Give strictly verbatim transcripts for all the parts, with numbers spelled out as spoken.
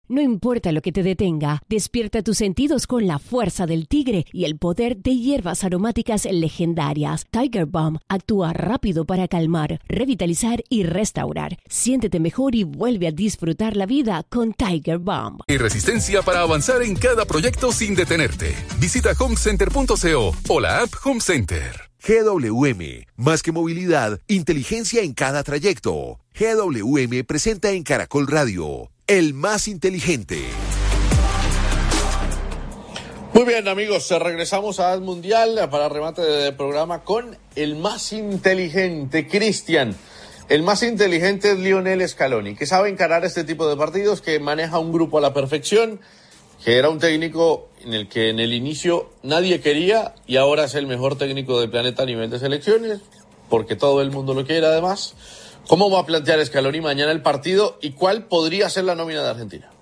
No importa lo que te detenga, despierta tus sentidos con la fuerza del tigre y el poder de hierbas aromáticas legendarias. Tiger Balm actúa rápido para calmar, revitalizar y restaurar. Siéntete mejor y vuelve a disfrutar la vida con Tiger Balm. Y resistencia para avanzar en cada proyecto sin detenerte. Visita home center punto co o la app Home Center. G W M, más que movilidad, inteligencia en cada trayecto. G W M presenta en Caracol Radio, el más inteligente. Muy bien, amigos, regresamos a Ad Mundial para remate de programa con el más inteligente, Cristian. El más inteligente es Lionel Scaloni, que sabe encarar este tipo de partidos, que maneja un grupo a la perfección, que era un técnico en el que en el inicio nadie quería y ahora es el mejor técnico del planeta a nivel de selecciones, porque todo el mundo lo quiere además. ¿Cómo va a plantear Scaloni mañana el partido y cuál podría ser la nómina de Argentina?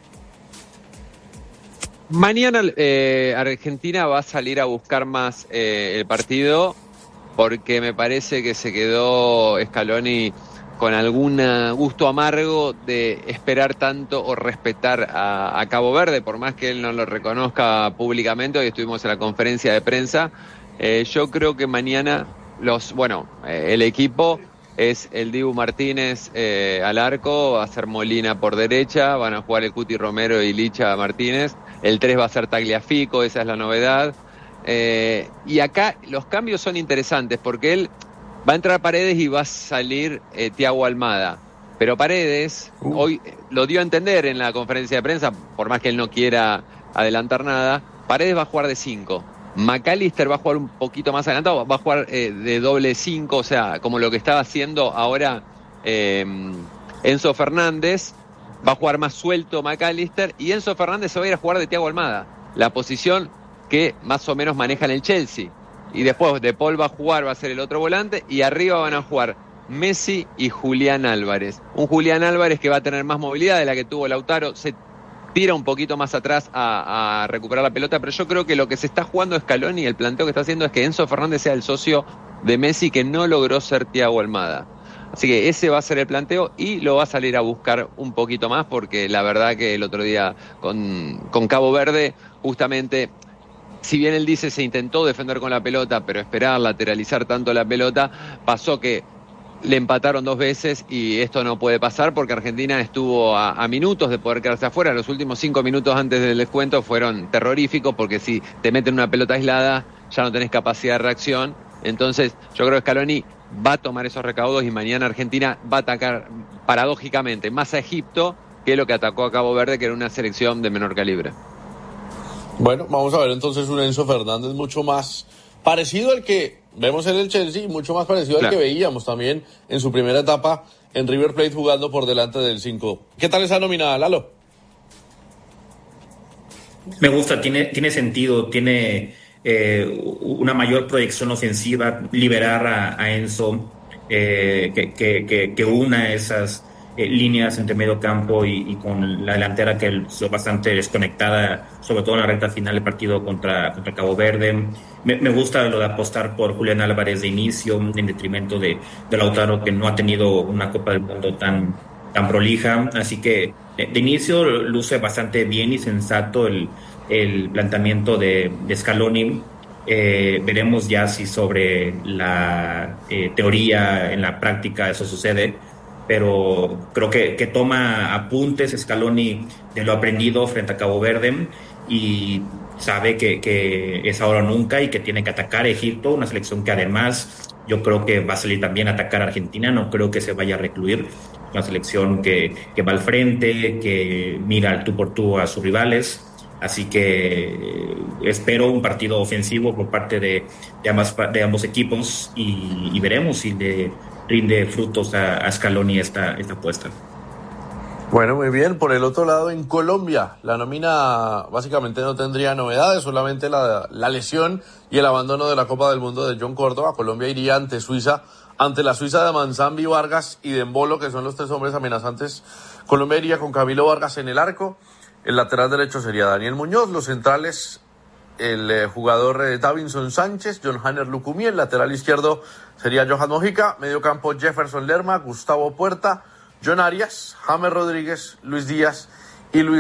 Mañana eh, Argentina va a salir a buscar más eh, el partido, porque me parece que se quedó Scaloni con algún gusto amargo de esperar tanto o respetar a, a Cabo Verde, por más que él no lo reconozca públicamente. Hoy estuvimos en la conferencia de prensa. Eh, yo creo que mañana los, bueno, eh, el equipo es el Dibu Martínez eh, al arco, va a ser Molina por derecha, van a jugar el Cuti Romero y Licha Martínez. El tres va a ser Tagliafico, esa es la novedad. Eh, y acá los cambios son interesantes porque él va a entrar Paredes y va a salir eh, Thiago Almada. Pero Paredes uh. hoy lo dio a entender en la conferencia de prensa, por más que él no quiera adelantar nada. Paredes va a jugar de cinco. McAllister va a jugar un poquito más adelantado, va a jugar eh, de doble cinco, o sea, como lo que estaba haciendo ahora eh, Enzo Fernández. Va a jugar más suelto McAllister y Enzo Fernández se va a ir a jugar de Thiago Almada, la posición que más o menos maneja en el Chelsea. Y después De Paul va a jugar, va a ser el otro volante, y arriba van a jugar Messi y Julián Álvarez. Un Julián Álvarez que va a tener más movilidad de la que tuvo Lautaro, se tira un poquito más atrás a, a recuperar la pelota, pero yo creo que lo que se está jugando Scaloni, el planteo que está haciendo es que Enzo Fernández sea el socio de Messi, que no logró ser Thiago Almada. Así que ese va a ser el planteo y lo va a salir a buscar un poquito más, porque la verdad que el otro día con, con Cabo Verde, justamente, si bien él dice se intentó defender con la pelota, pero esperar, lateralizar tanto la pelota, pasó que le empataron dos veces y esto no puede pasar porque Argentina estuvo a, a minutos de poder quedarse afuera. Los últimos cinco minutos antes del descuento fueron terroríficos porque si te meten una pelota aislada ya no tenés capacidad de reacción. Entonces yo creo que Scaloni va a tomar esos recaudos y mañana Argentina va a atacar paradójicamente más a Egipto que lo que atacó a Cabo Verde, que era una selección de menor calibre. Bueno, vamos a ver entonces un Enzo Fernández mucho más parecido al que vemos en el Chelsea, mucho más parecido claro. al que veíamos también en su primera etapa en River Plate jugando por delante del cinco. ¿Qué tal esa nómina, Lalo? Me gusta, tiene, tiene sentido, tiene eh, una mayor proyección ofensiva, liberar a, a Enzo, eh, que, que, que, que una esas Eh, líneas entre medio campo y, y con la delantera que es bastante desconectada, sobre todo en la recta final del partido contra, contra Cabo Verde. Me, me gusta lo de apostar por Julián Álvarez de inicio, en detrimento de, de Lautaro, que no ha tenido una Copa del Mundo tan, tan prolija. Así que de, de inicio luce bastante bien y sensato el, el planteamiento de, de Scaloni. Eh, veremos ya si sobre la eh, teoría en la práctica eso sucede, pero creo que, que toma apuntes Scaloni de lo aprendido frente a Cabo Verde y sabe que, que es ahora o nunca y que tiene que atacar a Egipto, una selección que además yo creo que va a salir también a atacar a Argentina, no creo que se vaya a recluir, una selección que, que va al frente, que mira al tú por tú a sus rivales, así que espero un partido ofensivo por parte de, de, ambas, de ambos equipos y, y veremos si le rinde frutos a, a Scaloni esta, esta apuesta. Bueno, muy bien. Por el otro lado, en Colombia, la nómina básicamente no tendría novedades, solamente la, la lesión y el abandono de la Copa del Mundo de John Córdoba. Colombia iría ante Suiza, ante la Suiza de Manzambi, Vargas y Dembolo, que son los tres hombres amenazantes. Colombia iría con Camilo Vargas en el arco. El lateral derecho sería Daniel Muñoz. Los centrales, el eh, jugador eh, Davinson Sánchez, John Hanner Lucumí. El lateral izquierdo sería Johan Mojica. Medio campo Jefferson Lerma, Gustavo Puerta, John Arias, James Rodríguez, Luis Díaz y Luis